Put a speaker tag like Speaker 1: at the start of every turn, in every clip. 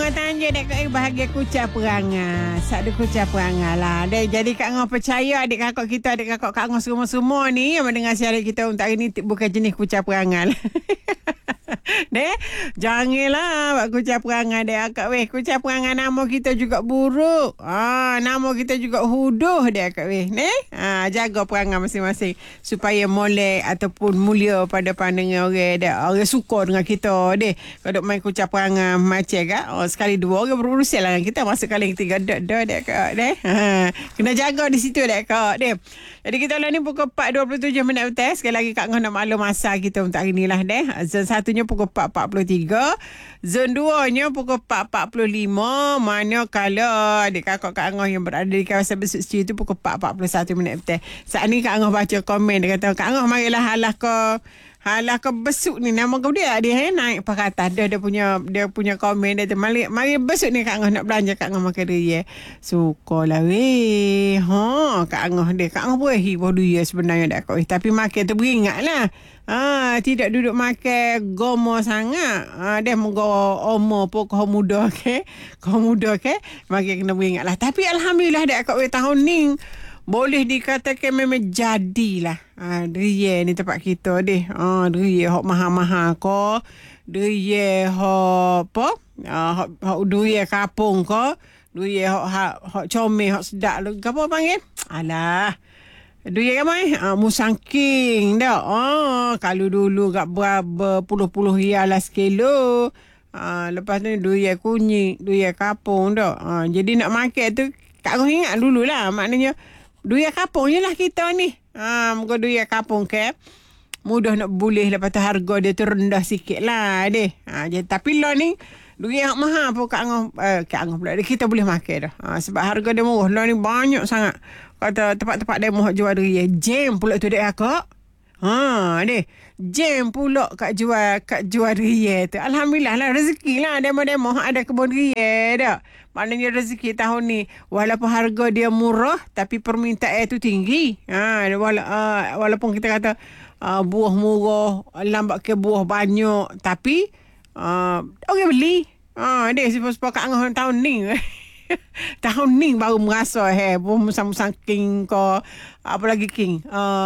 Speaker 1: Orang tanya dek kat bahagia kucap perangai. Sak ada kucap perangai lah. Jadi Kak Ngah percaya adik kakak kita, adik kakak Kak Ngah semua-semua ni yang mendengar siaran kita untuk hari ni bukan jenis kucap perangai. Dek, janganlah buat kucap perangai dek akak weh. Kucap perangai nama kita juga buruk. Nama kita juga huduh dek akak weh. Jaga perangai masing-masing supaya molek ataupun mulia pada pandangan orang dek. Orang suka dengan kita dek. Kalau main kucap perangai macam kak, sekali dua orang berurusan lah dengan kita. Masuk kali yang ketiga dek kak dek. Kena jaga di situ dek kak dek. Jadi kita lah ni pukul 4.27 minit betul. Sekali lagi Kak Ngah nak maklum masa kita untuk hari ni lah deh. Zon 1-nya pukul 4.43. Zon 2-nya pukul 4.45. Manakala adik kakak Kak Ngah yang berada di kawasan Besut Stew tu pukul 4.41 minit betul. Saat ni Kak Ngah baca komen. Dia kata, Kak Ngah marilah halah ke besuk ni. Nama kau dia naik pakatan. Dia punya komen. Dia kata, mari besuk ni Kak Ngah nak belanja. Kak Ngah makan dia. Sukalah weh. Kak Ngah dia. Kak Ngah boleh dia sebenarnya dah kau. Tapi makan tu beringat lah. Tidak duduk makan gomo sangat. Dia menggawa omo pun kau muda ke. Makan kena beringat lah. Tapi Alhamdulillah dah kau tahun ni. Boleh dikatakan memang jadilah. Dia ni tempat kita deh. Dia hok mahal-mahal ko. Dia hok apa? Dia kapung ko. Dia hok comel, hok sedap. Apa panggil? Alah. Dia apa? Musangking dah. Kalau dulu kat berapa puluh rial lah sekilo. Lepas tu dia kunyit, dia kapung dah. Jadi nak makan tu, Kak Ngah ingat dulu lah. Maknanya, duit kapung je lah kita ni. Muka duit kapung ke. Mudah nak boleh. Lepas tu harga dia tu rendah sikit lah deh. Tapi lah ni. Duit yang mahal pun Kak Ngah pula. Kita boleh makan dah. Sebab harga dia murah. Lah ni banyak sangat. Kata tempat-tempat dia mahu jual duit. Jam pula tu dek akak. Deh. Jam pula kat jual duit tu. Alhamdulillah lah. Rezeki lah. Demo-demo ada kebun duit dah. Maknanya rezeki tahun ni walaupun harga dia murah tapi permintaan tu tinggi. Walaupun kita kata buah murah, lambat ke buah banyak tapi orang beli. Dia sebab Kak Ngah tahun ni. Tahun ni baru merasa musang-musang king ko apa lagi king.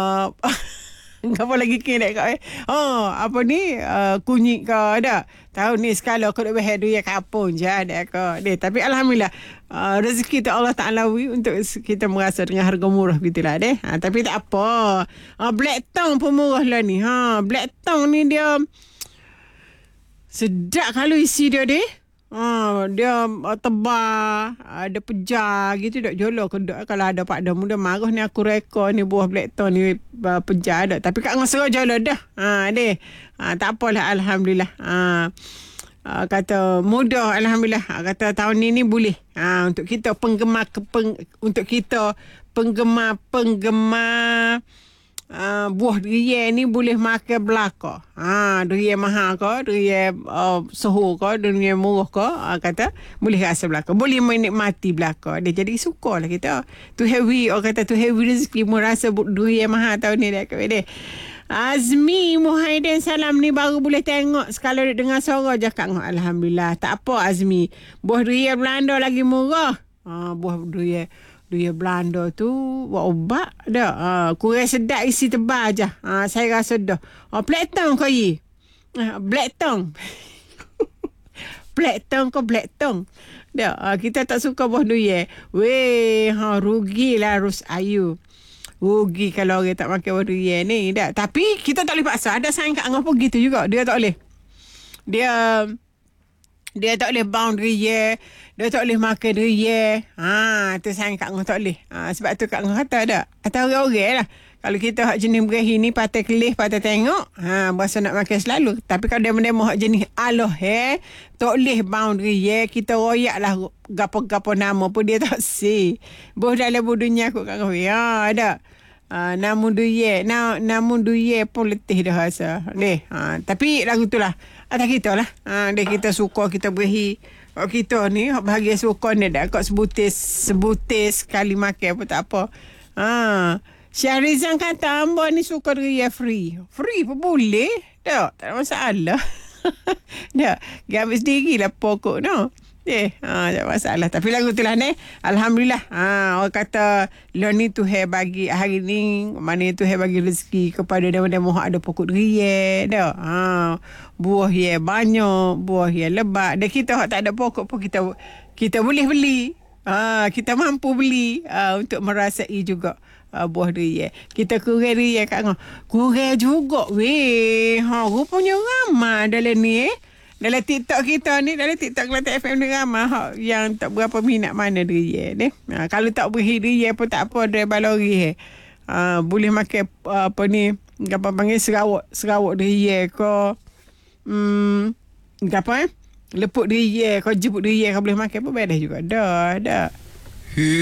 Speaker 1: Apa lagi king dek kau apa ni kunyit kau ada tahun ni sekala kau dah behar duit kapung je dek kau dek. Tapi alhamdulillah rezeki tu Allah Taala untuk kita merasa dengan harga murah gitulah dek. Tapi tak apa. Black Tongue pun murah lah ni. Black Tongue ni dia sedap kalau isi dia dek. Dia tebal, ada pejar gitu dak jolo kedok. Kalau ada Pak Dam muda marah ni aku rekod ni buah Black Tongue ni pejar dak. Tapi Kak Ngah serah jolo dah. Deh. Tak apalah alhamdulillah. Kata mudah alhamdulillah. Kata tahun ni boleh. Untuk kita penggemar buah durian ni boleh makan belaka. Durian mahal ke, durian suhu ke, durian murah ke, kata boleh rasa belaka. Boleh menikmati belaka. Dia jadi sukalah kita. Tu heavy, orang kata tu heavy rezeki mu rasa durian mahal tahun ni dah kat dia. Azmi Muhaidin salam ni baru boleh tengok sekali dengar suara je Kak Ngah. Alhamdulillah. Tak apa Azmi. Buah durian Belanda lagi murah. Buah durian Belanda tu buat obat dah. Kurang sedap isi tebal je. Saya rasa dah. Black Tongue kau ye. Black Tongue. Black Tongue kau Black Tongue. Dah. Kita tak suka buah durian. Weh, rugilah Rus Ayu. Rugi kalau orang tak makan buah durian ni. Dah. Tapi kita tak boleh paksa. Ada sayang Kak Ngah pun gitu juga. Dia tak boleh. Dia tak boleh bound durian. Dia tak boleh makan durian. Tu sayang Kak Ngah tak boleh. Sebab tu Kak Ngah kata tak. Atau orang-orang lah. Kalau kita hak jenis berahi ni patah kelih, patah tengok. Berasa nak makan selalu. Tapi kalau demo-demo hak jenis aloh tak boleh bound durian. Kita royak lah gapo-gapo nama pun dia tak say. Boh dalam dunia aku Kak Ngah. Ada. Namun durian pun letih dah rasa. Tapi lagu tu lah. Atas kita lah. Kita suka kita berahi. Kalau kita ni bahagia suka ni dah. Kau sebutis sekali makan pun tak apa. Syahrizan kata hamba ni suka durian free. Free pun boleh. Tak ada masalah. Tak. Dia ambil sendiri lah pokok no. Tak masalah. Tapi lagu tu lah ni. Alhamdulillah. Orang kata learning to have bagi hari ni. Mana tu have bagi rezeki kepada demo-demo ada pokok durian dah. Buah yang banyak, buah yang lebat. Dan kita tak ada pokok pun kita boleh beli. Kita mampu beli untuk merasai juga buah durian. Kita kurang durian kat ngah. Kurang juga weh. Rupanya ramai dalam ni dalam TikTok kita ni, dalam TikTok Kelantan FM ni ramai yang tak berapa minat mana durian ni. Kalau tak beri durian pun tak apa, driver lori boleh makan apa ni, apa panggil serawak durian ke apa lepuk durian ke jemput durian ke boleh makan pun beres juga. Dah.